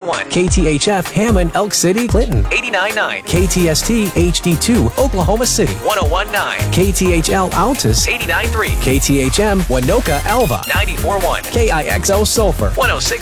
94.1. KTHF Hammond, Elk City, Clinton. 89.9. KTST HD2, Oklahoma City. 101.9. KTHL Altus. 89.3. KTHM Winoka, Alva. 94.1. KIXO Sulphur. 106.